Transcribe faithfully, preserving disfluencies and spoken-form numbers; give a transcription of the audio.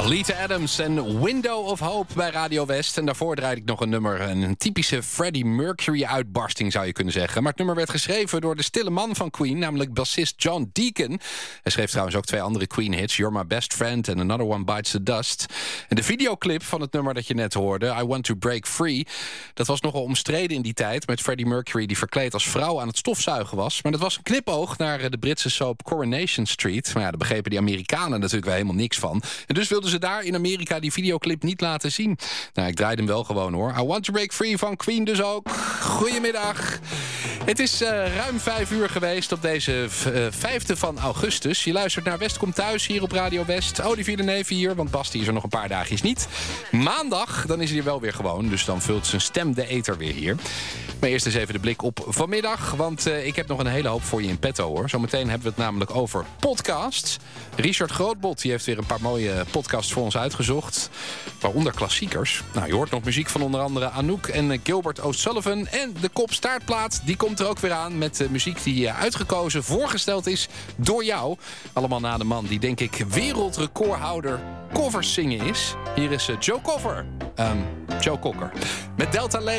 Alita Adams en Window of Hope bij Radio West. En daarvoor draaide ik nog een nummer, een typische Freddie Mercury-uitbarsting zou je kunnen zeggen. Maar het nummer werd geschreven door de stille man van Queen, namelijk bassist John Deacon. Hij schreef trouwens ook twee andere Queen-hits, You're My Best Friend en Another One Bites the Dust. En de videoclip van het nummer dat je net hoorde, I Want to Break Free, dat was nogal omstreden in die tijd, met Freddie Mercury die verkleed als vrouw aan het stofzuigen was. Maar dat was een knipoog naar de Britse soap Coronation Street. Maar ja, daar begrepen die Amerikanen natuurlijk wel helemaal niks van. En dus wilden ze daar in Amerika die videoclip niet laten zien. Nou, ik draaide hem wel gewoon hoor. I Want to Break Free van Queen dus ook. Goedemiddag. Het is uh, ruim vijf uur geweest op deze uh, vijfde van augustus. Je luistert naar West komt thuis hier op Radio West. Olivier de Neef hier, want Basti is er nog een paar dagjes niet. Maandag, dan is hij er wel weer gewoon. Dus dan vult zijn stem de ether weer hier. Maar eerst eens even de blik op vanmiddag. Want uh, ik heb nog een hele hoop voor je in petto hoor. Zometeen hebben we het namelijk over podcasts. Richard Grootbot die heeft weer een paar mooie podcasts voor ons uitgezocht. Waaronder klassiekers. Nou, je hoort nog muziek van onder andere Anouk en Gilbert O'Sullivan. En de Kop-Staartplaat, die komt er ook weer aan met uh, muziek die uh, uitgekozen, voorgesteld is door jou. Allemaal na de man die denk ik wereldrecordhouder covers zingen is. Hier is uh, Joe Cover. Um, Joe Cocker. Met Delta Lane.